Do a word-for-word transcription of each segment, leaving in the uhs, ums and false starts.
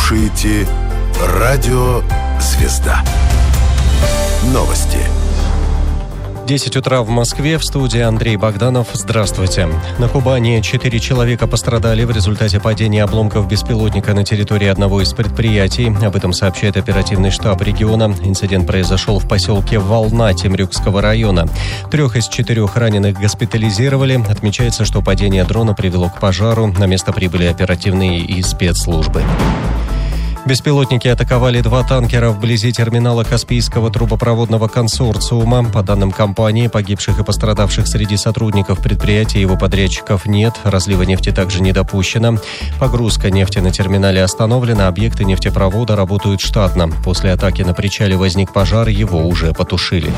слушаете Радио «Звезда». Новости. десять утра в Москве, в студии Андрей Богданов. Здравствуйте. На Кубани четыре человека пострадали в результате падения обломков беспилотника на территории одного из предприятий. Об этом сообщает оперативный штаб региона. Инцидент произошел в поселке Волна Темрюкского района. Трех из четырех раненых госпитализировали. Отмечается, что падение дрона привело к пожару. На место прибыли оперативные и спецслужбы. Беспилотники атаковали два танкера вблизи терминала Каспийского трубопроводного консорциума. По данным компании, погибших и пострадавших среди сотрудников предприятия и его подрядчиков нет. Разлива нефти также не допущено. Погрузка нефти на терминале остановлена. Объекты нефтепровода работают штатно. После атаки на причале возник пожар, его уже потушили.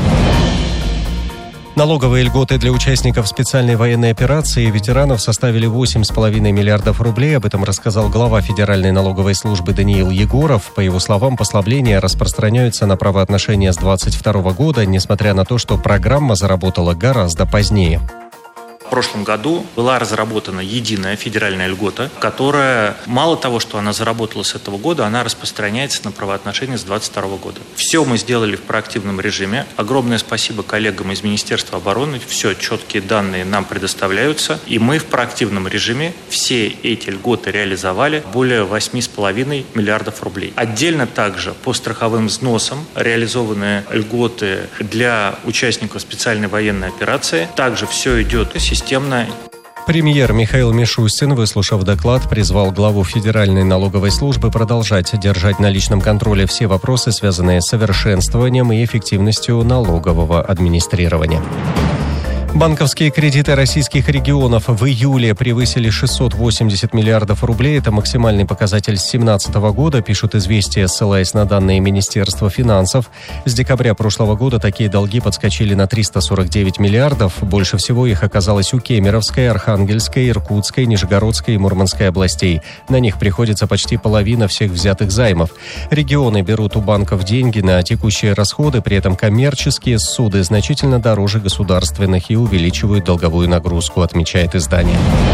Налоговые льготы для участников специальной военной операции и ветеранов составили восемь с половиной миллиардов рублей. Об этом рассказал глава Федеральной налоговой службы Даниил Егоров. По его словам, послабления распространяются на правоотношения с двадцать второго года, несмотря на то, что программа заработала гораздо позднее. В прошлом году была разработана единая федеральная льгота, которая, мало того, что она заработала с этого года, она распространяется на правоотношения с двадцать второго года. Все мы сделали в проактивном режиме. Огромное спасибо коллегам из Министерства обороны. Все четкие данные нам предоставляются. И мы в проактивном режиме все эти льготы реализовали, более восемь с половиной миллиардов рублей. Отдельно также по страховым взносам реализованы льготы для участников специальной военной операции. Также все идет системно. Премьер Михаил Мишустин, выслушав доклад, призвал главу Федеральной налоговой службы продолжать держать на личном контроле все вопросы, связанные с совершенствованием и эффективностью налогового администрирования. Банковские кредиты российских регионов в июле превысили шестьсот восемьдесят миллиардов рублей. Это максимальный показатель с две тысячи семнадцатого года, пишут «Известия», ссылаясь на данные Министерства финансов. С декабря прошлого года такие долги подскочили на триста сорок девять миллиардов. Больше всего их оказалось у Кемеровской, Архангельской, Иркутской, Нижегородской и Мурманской областей. На них приходится почти половина всех взятых займов. Регионы берут у банков деньги на текущие расходы, при этом коммерческие суды значительно дороже государственных и увеличивают долговую нагрузку, отмечает издание.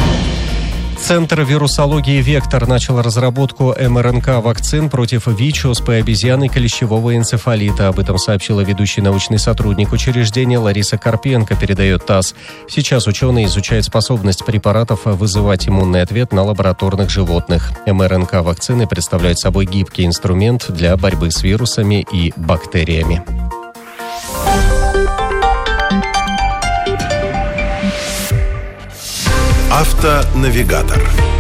Центр вирусологии «Вектор» начал разработку эм эр эн ка-вакцин против ВИЧ, оспы обезьян и клещевого энцефалита. Об этом сообщила ведущий научный сотрудник учреждения Лариса Карпенко, передает ТАСС. Сейчас ученые изучают способность препаратов вызывать иммунный ответ на лабораторных животных. эм эр эн ка-вакцины представляют собой гибкий инструмент для борьбы с вирусами и бактериями. Автонавигатор.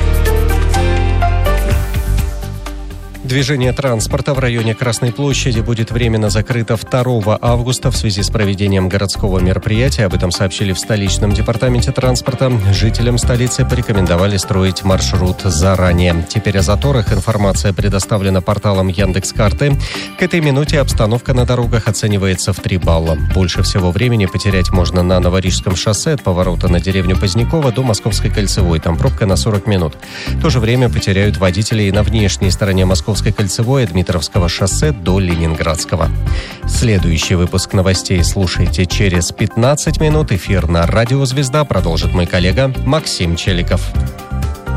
Движение транспорта в районе Красной площади будет временно закрыто второго августа в связи с проведением городского мероприятия. Об этом сообщили в столичном департаменте транспорта. Жителям столицы порекомендовали строить маршрут заранее. Теперь о заторах информация предоставлена порталом Яндекс.Карты. К этой минуте обстановка на дорогах оценивается в три балла. Больше всего времени потерять можно на Новорижском шоссе от поворота на деревню Позднякова до Московской кольцевой. Там пробка на сорок минут. В то же время потеряют водители и на внешней стороне Московской кольцевой от Дмитровского шоссе до Ленинградского. Следующий выпуск новостей слушайте через пятнадцать минут. Эфир на Радио «Звезда» продолжит мой коллега Максим Челиков.